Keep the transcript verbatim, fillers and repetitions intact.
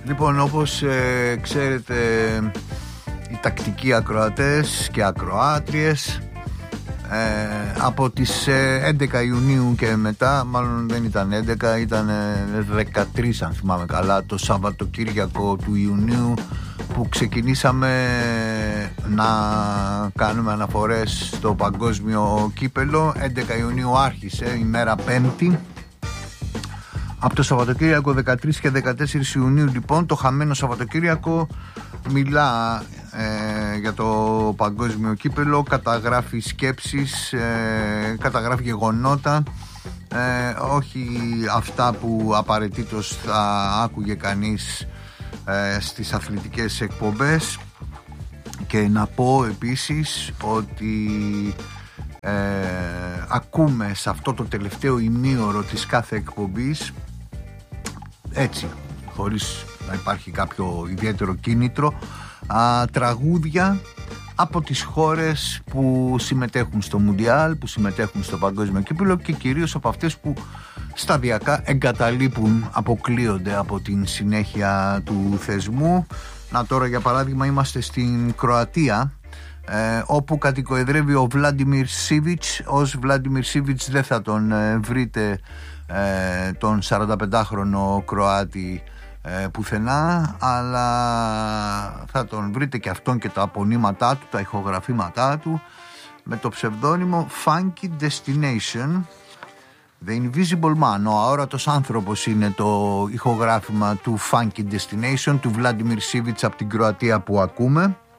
Λοιπόν, όπως ε, ξέρετε, οι τακτικοί ακροατές και ακροάτριες, ε, από τις ε, έντεκα Ιουνίου και μετά, μάλλον δεν ήταν έντεκα, ήταν ε, δεκατρείς αν θυμάμαι καλά, το Σαββατοκύριακο του Ιουνίου, που ξεκινήσαμε να κάνουμε αναφορές στο παγκόσμιο κύπελο. έντεκα Ιουνίου άρχισε, ημέρα Πέμπτη. Από το Σαββατοκύριακο δεκατρείς και δεκατέσσερις Ιουνίου, λοιπόν, το χαμένο Σαββατοκύριακο μιλά ε, για το παγκόσμιο κύπελο, καταγράφει σκέψεις, ε, καταγράφει γεγονότα, ε, όχι αυτά που απαραίτητος θα άκουγε κανείς ε, στις αθλητικές εκπομπές. Και να πω επίσης ότι ε, ακούμε σε αυτό το τελευταίο ημίωρο της κάθε εκπομπής, έτσι, χωρίς να υπάρχει κάποιο ιδιαίτερο κίνητρο, α, τραγούδια από τις χώρες που συμμετέχουν στο Μουντιάλ, που συμμετέχουν στο παγκόσμιο κύπελλο, και κυρίως από αυτές που σταδιακά εγκαταλείπουν, αποκλείονται από την συνέχεια του θεσμού. Να, τώρα για παράδειγμα είμαστε στην Κροατία, ε, όπου κατοικοεδρεύει ο Βλάντιμιρ Σίβιτς. Ως Βλάντιμιρ Σίβιτς δεν θα τον ε, βρείτε ε, τον σαρανταπεντάχρονο Κροάτη ε, πουθενά, αλλά θα τον βρείτε και αυτόν και τα απονύματά του, τα ηχογραφήματά του, με το ψευδόνυμο Funky Destination. The Invisible Man, ο αόρατος άνθρωπος, είναι το ηχογράφημα του Funky Destination του Vladimir Sivic από την Κροατία που ακούμε.